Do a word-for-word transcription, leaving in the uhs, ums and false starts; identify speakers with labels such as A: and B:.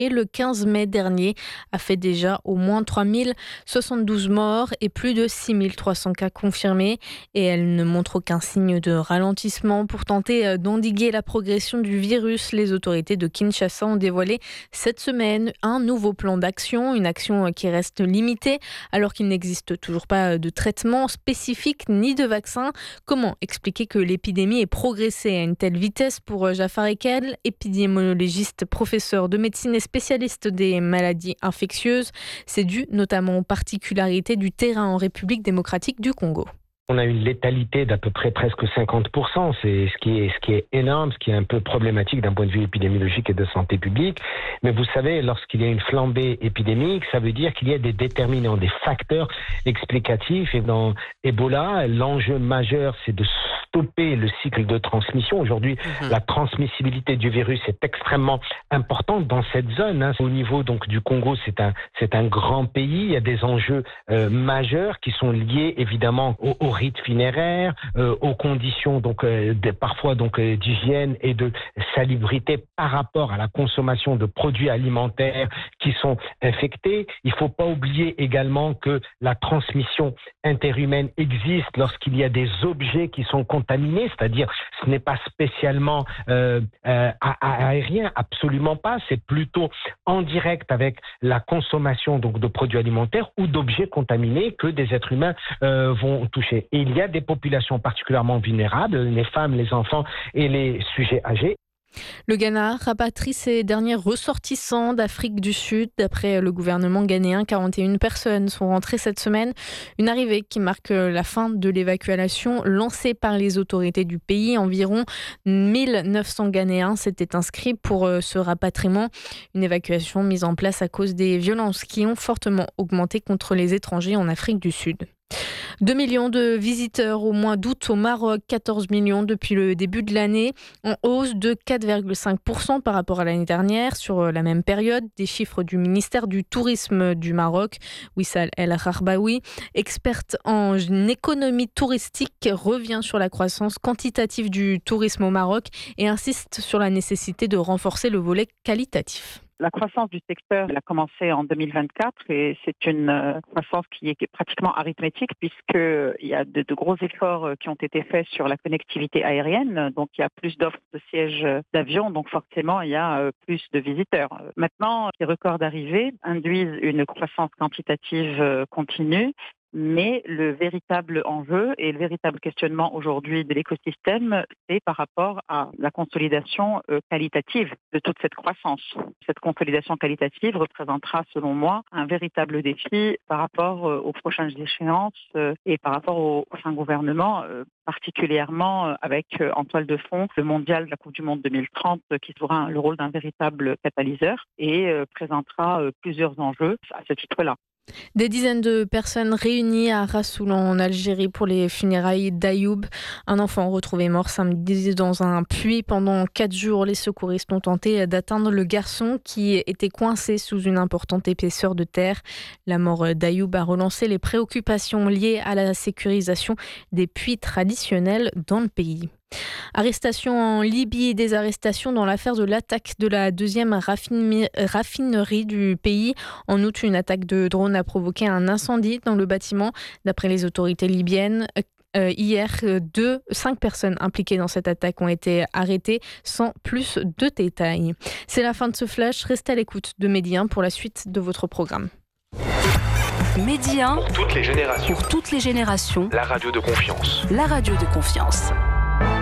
A: le quinze mai dernier a fait déjà au moins trois mille soixante-douze morts et plus de six mille trois cents cas confirmés. Et elle ne montre aucun signe de ralentissement. Pour tenter d'endiguer la progression du virus, les autorités de Kinshasa ont dévoilé cette semaine un nouveau plan d'action, une action qui reste limitée alors qu'il n'existe toujours pas de traitement spécifique ni de vaccin. Comment expliquer que l'épidémie ait progressé à une telle vitesse pour Jafar Ekel, épidémiologiste, professeur de médecine et spécialiste des maladies infectieuses? C'est dû notamment aux particularités du terrain en République démocratique du Congo.
B: On a une létalité d'à peu près presque cinquante pour cent, c'est ce qui est, ce qui est énorme, ce qui est un peu problématique d'un point de vue épidémiologique et de santé publique. Mais vous savez, lorsqu'il y a une flambée épidémique, ça veut dire qu'il y a des déterminants, des facteurs explicatifs. Et dans Ebola, l'enjeu majeur, c'est de stopper le cycle de transmission. Aujourd'hui, mmh. la transmissibilité du virus est extrêmement importante dans cette zone. Hein. Au niveau donc du Congo, c'est un, c'est un grand pays. Il y a des enjeux euh, majeurs qui sont liés évidemment au, au rites funéraires, euh, aux conditions donc euh, de, parfois donc euh, d'hygiène et de salubrité par rapport à la consommation de produits alimentaires qui sont infectés. Il ne faut pas oublier également que la transmission interhumaine existe lorsqu'il y a des objets qui sont contaminés, c'est-à-dire ce n'est pas spécialement euh, euh, aérien, absolument pas, c'est plutôt en direct avec la consommation donc de produits alimentaires ou d'objets contaminés que des êtres humains euh, vont toucher. Et il y a des populations particulièrement vulnérables, les femmes, les enfants et les sujets âgés.
A: Le Ghana rapatrie ses derniers ressortissants d'Afrique du Sud. D'après le gouvernement ghanéen, quarante et une personnes sont rentrées cette semaine. Une arrivée qui marque la fin de l'évacuation lancée par les autorités du pays. Environ mille neuf cents Ghanéens s'étaient inscrits pour ce rapatriement. Une évacuation mise en place à cause des violences qui ont fortement augmenté contre les étrangers en Afrique du Sud. deux millions de visiteurs au mois d'août au Maroc, quatorze millions depuis le début de l'année, en hausse de quatre virgule cinq pour cent par rapport à l'année dernière sur la même période. Des chiffres du ministère du Tourisme du Maroc. Wissal El Harbaoui, experte en économie touristique, revient sur la croissance quantitative du tourisme au Maroc et insiste sur la nécessité de renforcer le volet qualitatif.
C: La croissance du secteur elle a commencé en deux mille vingt-quatre et c'est une croissance qui est pratiquement arithmétique puisqu'il y a de, de gros efforts qui ont été faits sur la connectivité aérienne. Donc il y a plus d'offres de sièges d'avion, donc forcément il y a plus de visiteurs. Maintenant, les records d'arrivée induisent une croissance quantitative continue. Mais le véritable enjeu et le véritable questionnement aujourd'hui de l'écosystème, c'est par rapport à la consolidation qualitative de toute cette croissance. Cette consolidation qualitative représentera, selon moi, un véritable défi par rapport aux prochaines échéances et par rapport au prochain gouvernement, particulièrement avec en toile de fond le mondial de la Coupe du Monde deux mille trente qui jouera le rôle d'un véritable catalyseur et présentera plusieurs enjeux à ce titre-là.
A: Des dizaines de personnes réunies à Rassoul en Algérie pour les funérailles d'Ayoub. Un enfant retrouvé mort samedi dans un puits. Pendant quatre jours, les secouristes ont tenté d'atteindre le garçon qui était coincé sous une importante épaisseur de terre. La mort d'Ayoub a relancé les préoccupations liées à la sécurisation des puits traditionnels dans le pays. Arrestation en Libye, des arrestations dans l'affaire de l'attaque de la deuxième raffinerie du pays. En août, une attaque de drone a provoqué un incendie dans le bâtiment. D'après les autorités libyennes, euh, hier, deux, cinq personnes impliquées dans cette attaque ont été arrêtées sans plus de détails. C'est la fin de ce flash. Restez à l'écoute de Medi un pour la suite de votre programme.
D: Medi un,
E: pour toutes les générations.
D: Pour toutes les générations.
E: La radio de confiance.
D: La radio de confiance.